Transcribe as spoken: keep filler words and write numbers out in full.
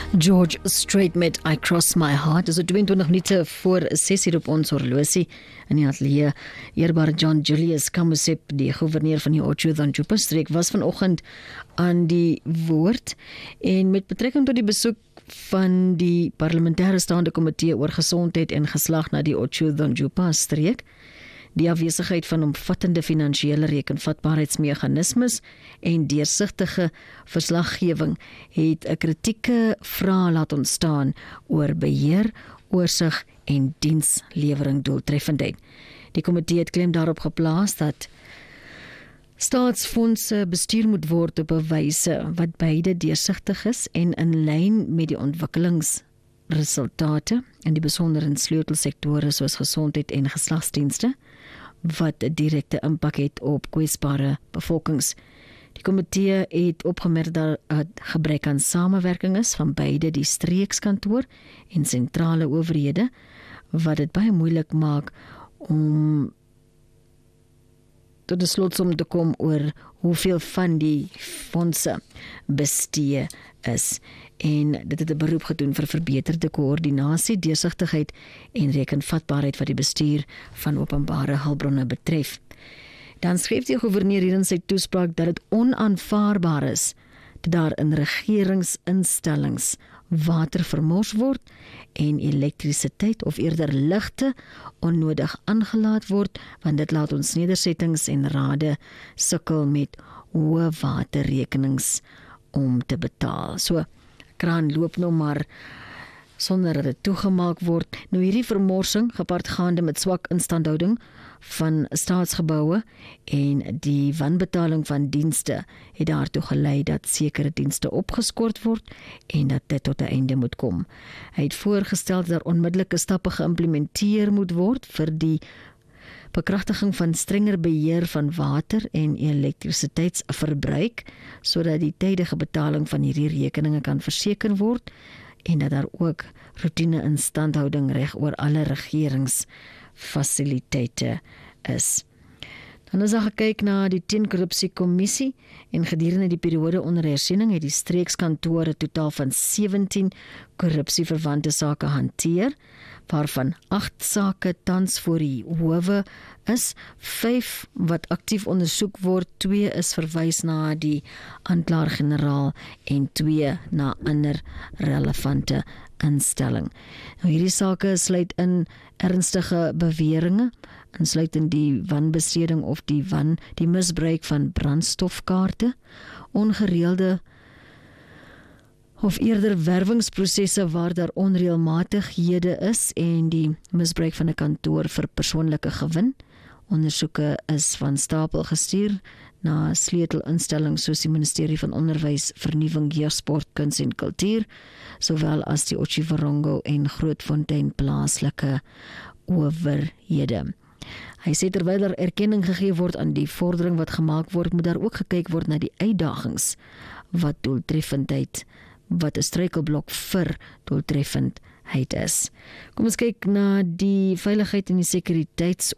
George Strait met I Cross My Heart. Dis tweeëntwintig minute voor ses uur op ons horlosie in die ateljee. Eerbare John Julius Kamusep, die gouverneur van die Otjiwarongo streek, was vanoggend aan die woord en met betrekking tot die besoek van die parlementêre staande komitee oor gesondheid en geslag na die Otjiwarongo streek. Die afwesigheid van omvattende finansiële rekenvatbaarheidsmeganismes en deursigtige verslaggewing het 'n kritieke vraag laat ontstaan oor beheer, oorsig en dienslewering doeltreffendheid. Die komitee het klem daarop geplaas dat staatsfondse bestuur moet word op 'n wyse wat beide deursigtig is en in lyn met die ontwikkelingsresultate in die besonder in sleutelsektore soos gesondheid en geslagsdienste wat 'n direkte impak het op kwesbare bevolkings. Die komitee het opgemerk dat 'n gebrek aan samewerking is van beide die streekskantoor en sentrale owerhede wat dit baie moeilik maak om tot 'n slotsom te kom oor hoeveel van die fondse bestee is. En dit het 'n beroep gedoen vir verbeterde koördinasie, deursigtigheid en rekenvatbaarheid wat die bestuur van openbare hulpbronne betref. Dan skryf die gouverneur hier in sy toespraak dat dit onaanvaarbaar is dat daar in regeringsinstellings water vermors word en elektrisiteit of eerder ligte onnodig aangelaat word, want dit laat ons nedersettings en rade sukkel met hoë waterrekenings om te betaal. So, kraan loop nou maar sonder dat dit toegemaak word. Nou hierdie vermorsing, gepaardgaande met swak instandhouding van staatsgeboue en die wanbetaling van dienste, het daartoe gelei dat sekere dienste opgeskort word en dat dit tot 'n einde moet kom. Hy het voorgestel dat er onmiddellike stappe geïmplementeer moet word vir die bekragtiging van strenger beheer van water en elektrisiteitsverbruik, sodat die tydige betaling van hierdie rekeninge kan verseker word en dat daar ook roetine instandhouding reg oor alle regeringsfasiliteite is. Dan is daar gekyk na die teenkorrupsiekommissie en gedurende die periode onder hersiening het die streekskantore totaal van sewentien korrupsieverwante sake hanteer, waarvan agt sake tans voor die howe is, vyf wat aktief ondersoek word, twee is verwys na die aanklaer-generaal en twee na ander relevante instelling. Nou hierdie sake sluit in ernstige beweringe, insluitend die wanbesteding of die wan, die misbruik van brandstofkaarte, ongereelde of eerder werwingsprosesse waar daar onreëlmatighede is en die misbruik van 'n kantoor vir persoonlike gewin. Ondersoeke is van stapel gestuur na sleutelinstellings soos die Ministerie van Onderwys, Vernuwing, Jeug, Sport, Kuns en Kultuur, sowel as die Otjiwarongo en Grootfontein plaaslike owerhede. Hy sê terwyl er erkenning gegee word aan die vordering wat gemaak word, moet daar ook gekyk word na die uitdagings wat doeltreffendheid, wat 'n struikelblok vir doeltreffendheid is. Kom ons kyk na die veiligheid en die sekuriteits